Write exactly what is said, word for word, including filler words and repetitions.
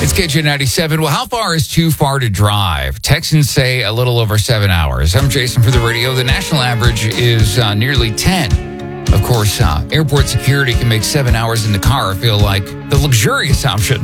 It's K J ninety-seven. Well, how far is too far to drive? Texans say a little over seven hours. I'm Jason for the radio. The national average is uh, nearly ten. Of course, uh, airport security can make seven hours in the car feel like the luxurious option.